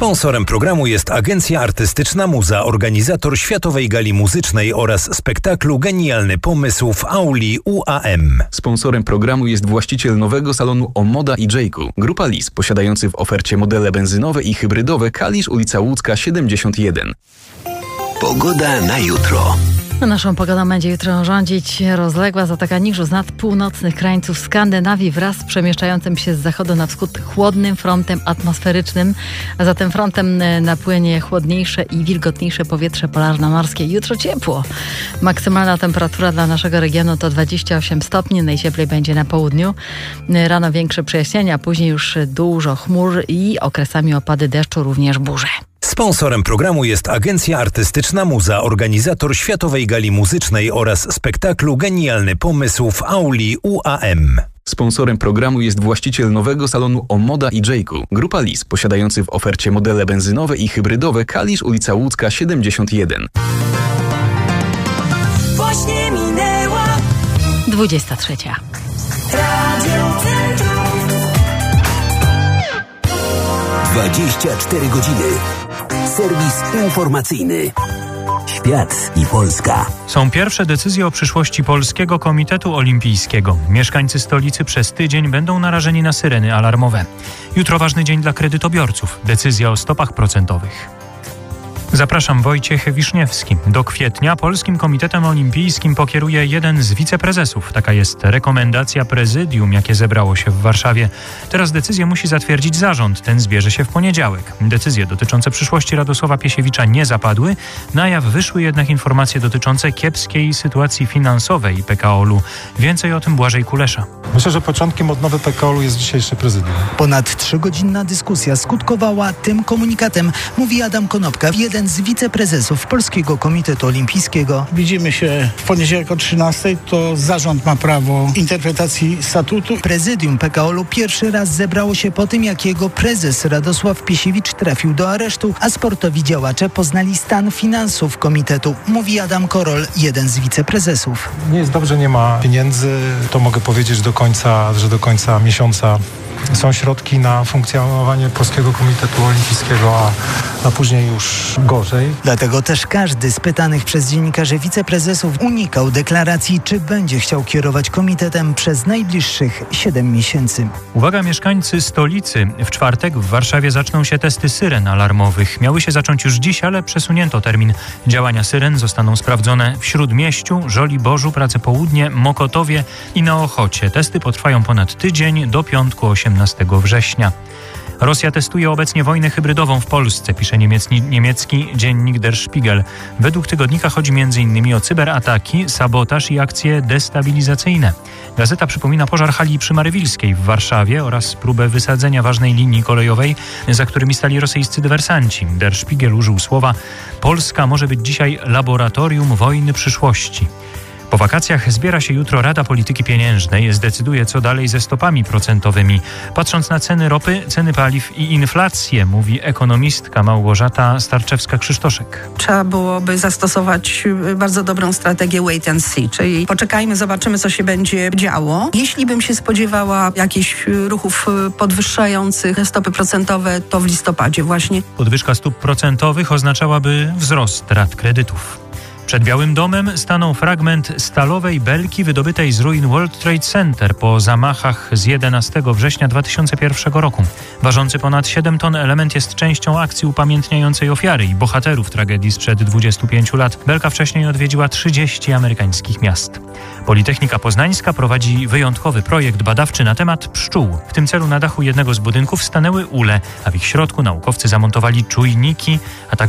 Sponsorem programu jest Agencja Artystyczna Muza, organizator Światowej Gali Muzycznej oraz spektaklu Genialny Pomysł w auli UAM. Sponsorem programu jest właściciel nowego salonu Omoda i Jayku. Grupa Lis, posiadający w ofercie modele benzynowe i hybrydowe Kalisz, ulica Łódzka 71. Pogoda na jutro. Naszą pogodą będzie jutro rządzić rozległa zatoka niżu z nad północnych krańców Skandynawii wraz z przemieszczającym się z zachodu na wschód chłodnym frontem atmosferycznym. A za tym frontem napłynie chłodniejsze i wilgotniejsze powietrze polarno-morskie. Jutro ciepło. Maksymalna temperatura dla naszego regionu to 28 stopni. Najcieplej będzie na południu. Rano większe przejaśnienia, później już dużo chmur i okresami opady deszczu, również burze. Sponsorem programu jest Agencja Artystyczna Muza, organizator Światowej Gali Muzycznej oraz spektaklu Genialny Pomysł w auli UAM. Sponsorem programu jest właściciel nowego salonu Omoda i Jayku. Grupa Lis, posiadający w ofercie modele benzynowe i hybrydowe Kalisz, ulica Łódzka 71. Właśnie minęła 23. Radio Centrum. 24 godziny. Serwis informacyjny. Świat i Polska. Są pierwsze decyzje o przyszłości Polskiego Komitetu Olimpijskiego. Mieszkańcy stolicy przez tydzień będą narażeni na syreny alarmowe. Jutro ważny dzień dla kredytobiorców. Decyzja o stopach procentowych. Zapraszam, Wojciech Wiszniewski. Do kwietnia Polskim Komitetem Olimpijskim pokieruje jeden z wiceprezesów. Taka jest rekomendacja prezydium, jakie zebrało się w Warszawie. Teraz decyzję musi zatwierdzić zarząd. Ten zbierze się w poniedziałek. Decyzje dotyczące przyszłości Radosława Piesiewicza nie zapadły. Na jaw wyszły jednak informacje dotyczące kiepskiej sytuacji finansowej PKOL-u. Więcej o tym Błażej Kulesza. Myślę, że początkiem odnowy PKOL-u jest dzisiejsze prezydium. Ponad 3-godzinna dyskusja skutkowała tym komunikatem, mówi Adam Konopka, jeden z wiceprezesów Polskiego Komitetu Olimpijskiego. Widzimy się w poniedziałek o 13:00, to zarząd ma prawo interpretacji statutu. Prezydium PKOL-u pierwszy raz zebrało się po tym, jak jego prezes Radosław Piesiewicz trafił do aresztu, a sportowi działacze poznali stan finansów komitetu, mówi Adam Korol, jeden z wiceprezesów. Nie jest dobrze, nie ma pieniędzy. To mogę powiedzieć że do końca miesiąca są środki na funkcjonowanie Polskiego Komitetu Olimpijskiego, a później już gorzej. Dlatego też każdy z pytanych przez dziennikarzy wiceprezesów unikał deklaracji, czy będzie chciał kierować komitetem przez najbliższych 7 miesięcy. Uwaga, mieszkańcy stolicy. W czwartek w Warszawie zaczną się testy syren alarmowych. Miały się zacząć już dziś, ale przesunięto termin. Działania syren zostaną sprawdzone w Śródmieściu, Żoliborzu, Pracepołudnie, Mokotowie i na Ochocie. Testy potrwają ponad tydzień do piątku 18 września. Rosja testuje obecnie wojnę hybrydową w Polsce, pisze niemiecki dziennik Der Spiegel. Według tygodnika chodzi m.in. o cyberataki, sabotaż i akcje destabilizacyjne. Gazeta przypomina pożar hali przy Marywilskiej w Warszawie oraz próbę wysadzenia ważnej linii kolejowej, za którymi stali rosyjscy dywersanci. Der Spiegel użył słowa: Polska może być dzisiaj laboratorium wojny przyszłości. Po wakacjach zbiera się jutro Rada Polityki Pieniężnej. Zdecyduje, co dalej ze stopami procentowymi. Patrząc na ceny ropy, ceny paliw i inflację, mówi ekonomistka Małgorzata Starczewska-Krzysztoszek. Trzeba byłoby zastosować bardzo dobrą strategię wait and see, czyli poczekajmy, zobaczymy, co się będzie działo. Jeśli bym się spodziewała jakichś ruchów podwyższających stopy procentowe, to w listopadzie właśnie. Podwyżka stóp procentowych oznaczałaby wzrost rat kredytów. Przed Białym Domem stanął fragment stalowej belki wydobytej z ruin World Trade Center po zamachach z 11 września 2001 roku. Ważący ponad 7 ton element jest częścią akcji upamiętniającej ofiary i bohaterów tragedii sprzed 25 lat. Belka wcześniej odwiedziła 30 amerykańskich miast. Politechnika Poznańska prowadzi wyjątkowy projekt badawczy na temat pszczół. W tym celu na dachu jednego z budynków stanęły ule, a w ich środku naukowcy zamontowali czujniki, a także